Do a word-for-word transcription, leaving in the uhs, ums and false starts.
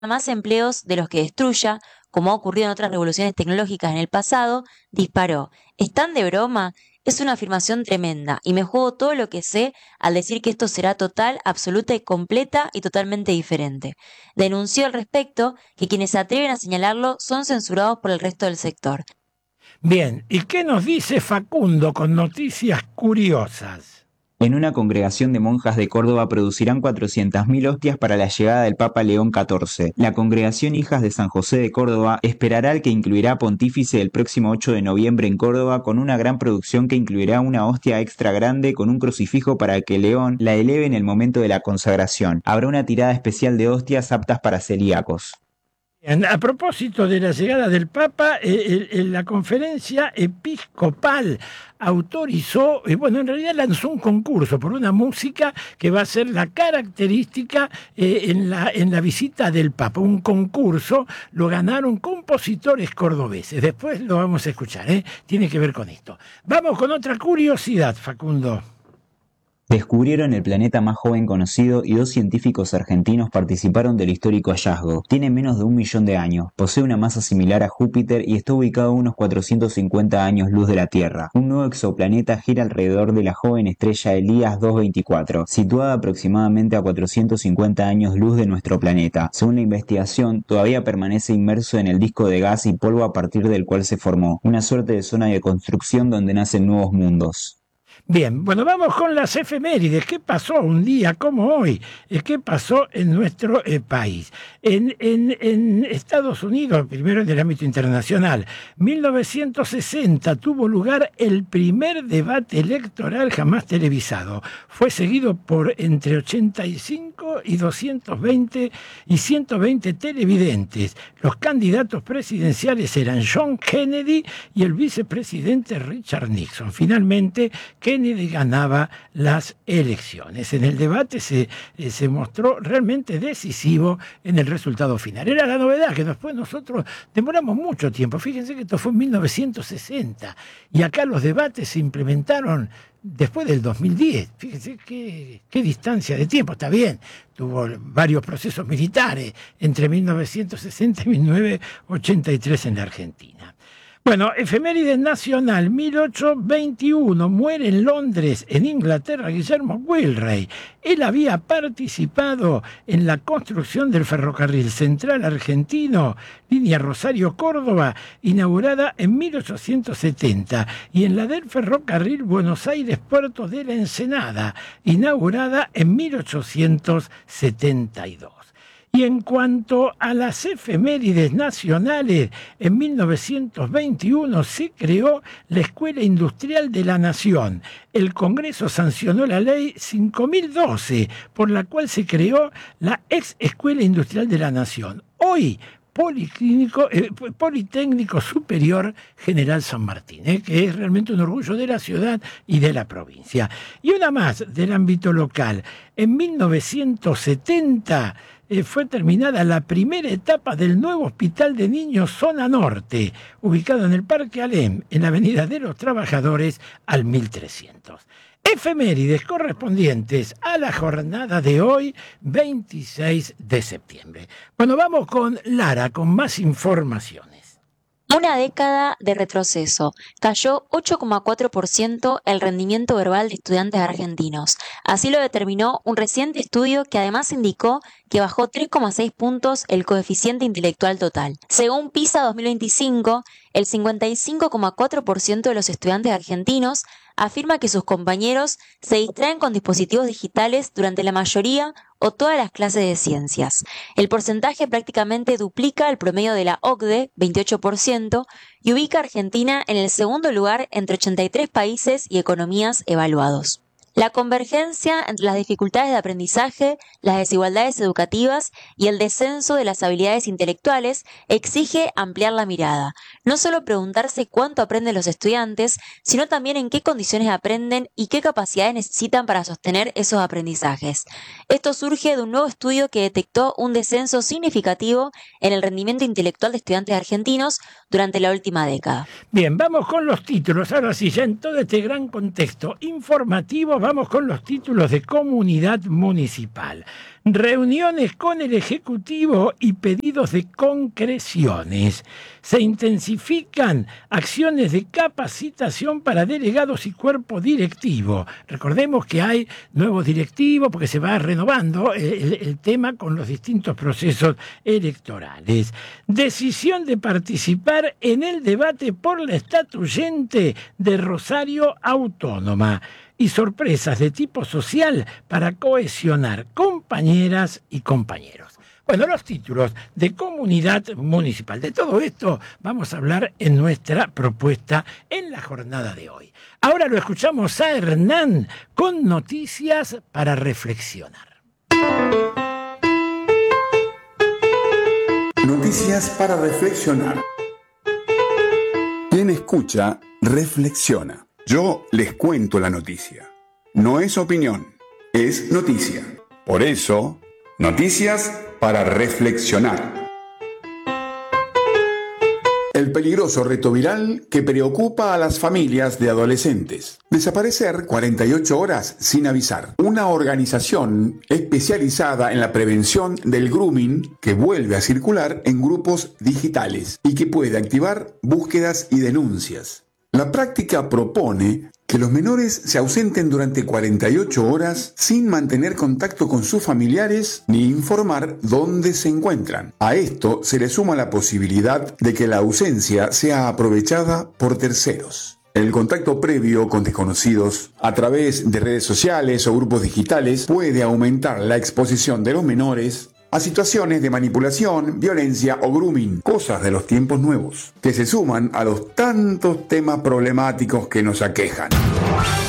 más empleos de los que destruya, como ha ocurrido en otras revoluciones tecnológicas en el pasado, disparó. ¿Están de broma? Es una afirmación tremenda y me juego todo lo que sé al decir que esto será total, absoluta y completa y totalmente diferente. Denunció al respecto que quienes se atreven a señalarlo son censurados por el resto del sector. Bien, ¿y qué nos dice Facundo con noticias curiosas? En una congregación de monjas de Córdoba producirán cuatrocientas mil hostias para la llegada del Papa León catorce. La congregación Hijas de San José de Córdoba esperará al que incluirá Pontífice el próximo ocho de noviembre en Córdoba con una gran producción que incluirá una hostia extra grande con un crucifijo para que León la eleve en el momento de la consagración. Habrá una tirada especial de hostias aptas para celíacos. A propósito de la llegada del Papa, eh, eh, la conferencia episcopal autorizó, eh, bueno, en realidad lanzó un concurso por una música que va a ser la característica eh, en, la, en la visita del Papa. Un concurso lo ganaron compositores cordobeses. Después lo vamos a escuchar, ¿eh? Tiene que ver con esto. Vamos con otra curiosidad, Facundo. Descubrieron el planeta más joven conocido y dos científicos argentinos participaron del histórico hallazgo. Tiene menos de un millón de años, posee una masa similar a Júpiter y está ubicado a unos cuatrocientos cincuenta años luz de la Tierra. Un nuevo exoplaneta gira alrededor de la joven estrella Elías doscientos veinticuatro, situada aproximadamente a cuatrocientos cincuenta años luz de nuestro planeta. Según la investigación, todavía permanece inmerso en el disco de gas y polvo a partir del cual se formó, una suerte de zona de construcción donde nacen nuevos mundos. Bien, bueno, vamos con las efemérides. ¿Qué pasó un día como hoy? ¿Qué pasó en nuestro eh, país? En, en, en Estados Unidos, primero en el ámbito internacional, mil novecientos sesenta tuvo lugar el primer debate electoral jamás televisado. Fue seguido por entre ochenta y cinco y doscientos veinte y ciento veinte televidentes. Los candidatos presidenciales eran John Kennedy y el vicepresidente Richard Nixon. Finalmente, Kennedy ganaba las elecciones. En el debate se, eh, se mostró realmente decisivo en el resultado final. Era la novedad que después nosotros demoramos mucho tiempo. Fíjense que esto fue en mil novecientos sesenta y acá los debates se implementaron después del dos mil diez. Fíjense qué, qué distancia de tiempo. Está bien, tuvo varios procesos militares entre mil novecientos sesenta y mil novecientos ochenta y tres en la Argentina. Bueno, efeméride nacional, mil ochocientos veintiuno, muere en Londres, en Inglaterra, Guillermo Wilray. Él había participado en la construcción del ferrocarril central argentino, línea Rosario-Córdoba, inaugurada en mil ochocientos setenta, y en la del ferrocarril Buenos Aires-Puerto de la Ensenada, inaugurada en mil ochocientos setenta y dos. Y en cuanto a las efemérides nacionales, en mil novecientos veintiuno se creó la Escuela Industrial de la Nación. El Congreso sancionó la ley cinco mil doce, por la cual se creó la ex Escuela Industrial de la Nación. Hoy, Policlínico, eh, Politécnico Superior General San Martín, eh, que es realmente un orgullo de la ciudad y de la provincia. Y una más del ámbito local. En mil novecientos setenta eh, fue terminada la primera etapa del nuevo Hospital de Niños Zona Norte, ubicado en el Parque Alem, en la Avenida de los Trabajadores al mil trescientos. Efemérides correspondientes a la jornada de hoy, veintiséis de septiembre. Bueno, vamos con Lara, con más informaciones. Una década de retroceso. Cayó ocho coma cuatro por ciento el rendimiento verbal de estudiantes argentinos. Así lo determinó un reciente estudio que además indicó que bajó tres coma seis puntos el coeficiente intelectual total. Según PISA dos mil veinticinco, el cincuenta y cinco coma cuatro por ciento de los estudiantes argentinos afirma que sus compañeros se distraen con dispositivos digitales durante la mayoría o todas las clases de ciencias. El porcentaje prácticamente duplica el promedio de la O C D E, veintiocho por ciento, y ubica a Argentina en el segundo lugar entre ochenta y tres países y economías evaluados. La convergencia entre las dificultades de aprendizaje, las desigualdades educativas y el descenso de las habilidades intelectuales exige ampliar la mirada. No solo preguntarse cuánto aprenden los estudiantes, sino también en qué condiciones aprenden y qué capacidades necesitan para sostener esos aprendizajes. Esto surge de un nuevo estudio que detectó un descenso significativo en el rendimiento intelectual de estudiantes argentinos durante la última década. Bien, vamos con los títulos. Ahora sí, ya en todo este gran contexto informativo, vamos con los títulos de Comunidad Municipal. Reuniones con el Ejecutivo y pedidos de concreciones. Se intensifican acciones de capacitación para delegados y cuerpo directivo. Recordemos que hay nuevos directivos porque se va renovando el, el tema con los distintos procesos electorales. Decisión de participar en el debate por la estatuyente de Rosario Autónoma. Y sorpresas de tipo social para cohesionar compañeras y compañeros. Bueno, los títulos de Comunidad Municipal. De todo esto vamos a hablar en nuestra propuesta en la jornada de hoy. Ahora lo escuchamos a Hernán con noticias para reflexionar. Noticias para reflexionar. Quien escucha, reflexiona. Yo les cuento la noticia. No es opinión, es noticia. Por eso, noticias para reflexionar. El peligroso reto viral que preocupa a las familias de adolescentes. Desaparecer cuarenta y ocho horas sin avisar. Una organización especializada en la prevención del grooming que vuelve a circular en grupos digitales y que puede activar búsquedas y denuncias. La práctica propone que los menores se ausenten durante cuarenta y ocho horas sin mantener contacto con sus familiares ni informar dónde se encuentran. A esto se le suma la posibilidad de que la ausencia sea aprovechada por terceros. El contacto previo con desconocidos a través de redes sociales o grupos digitales puede aumentar la exposición de los menores a situaciones de manipulación, violencia o grooming, cosas de los tiempos nuevos, que se suman a los tantos temas problemáticos que nos aquejan.